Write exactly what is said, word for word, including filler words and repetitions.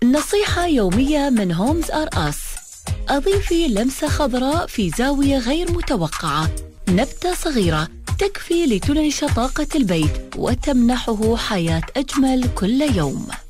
نصيحة يومية من هومز آر أس: أضيفي لمسة خضراء في زاوية غير متوقعة. نبتة صغيرة تكفي لتنعش طاقة البيت وتمنحه حياة أجمل كل يوم.